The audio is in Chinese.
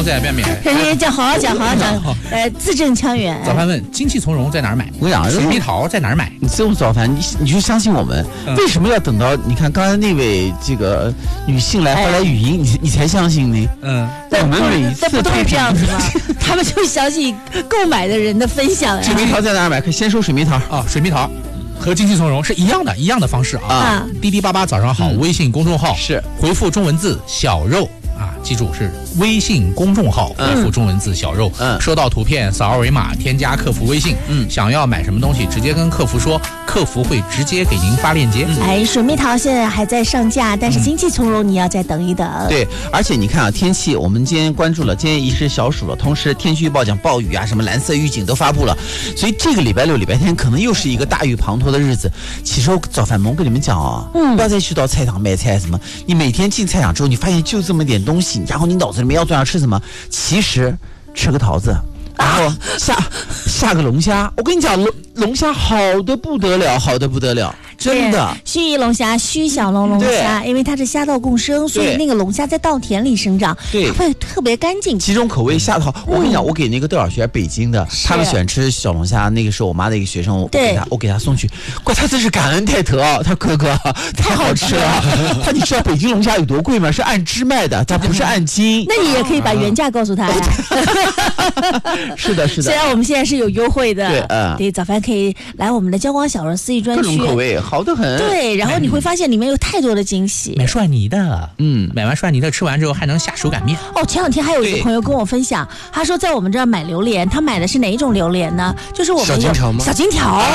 噻，不要免。 讲好好讲，字正腔圆。 早饭问精气从容在哪儿买？ 我讲水蜜桃在哪儿买？ 你这种早饭，你就相信我们。为什么要等到你看刚才那位这个女性来发来语音，你才相信呢？我们每一次不都是这样子吗？他们就相信购买的人的分享。 水蜜桃在哪儿买？可以先说水蜜桃啊，水蜜桃和精气从容是一样的方式啊。滴滴88早上好，微信公众号是回复中文字小肉。记住是微信公众号回复中文字小肉，收到图片扫二维码添加客服微信，想要买什么东西直接跟客服说，客服会直接给您发链接。 水蜜桃现在还在上架，但是精气从容你要再等一等。 对，而且你看啊，天气我们今天关注了，今天已是小暑了，同时天气预报讲暴雨啊，什么蓝色预警都发布了，所以这个礼拜六礼拜天可能又是一个大雨滂沱的日子。其实我早饭我跟你们讲啊，不要再去到菜场买菜什么，你每天进菜场之后，你发现就这么点东西，然后你脑子里面要想吃什么，其实吃个桃子，然后下个龙虾。我跟你讲，龙虾好的不得了，好的不得了。真的， 盱眙龙虾、须小龙虾，因为它是虾稻共生，所以那个龙虾在稻田里生长，它会特别干净。 几种口味下桃，我跟你讲，我给那个邓小学北京的，他们喜欢吃小龙虾，那个是我妈的一个学生，我给他送去，怪他真是感恩戴德啊，他哥哥太好吃了。你知道北京龙虾有多贵吗？是按只卖的，它不是按斤。 那你也可以把原价告诉他呀。 是的。 虽然我们现在是有优惠的，对，早饭可以来我们的交广小肉肆意专区， 各种口味。好得很， 对，然后你会发现里面有太多的惊喜。 买涮泥的，买完涮泥的吃完之后还能下手擀面。 前两天还有一个朋友跟我分享，他说在我们这儿买榴莲，他买的是哪一种榴莲呢？就是我们小金条吗？ 小金条，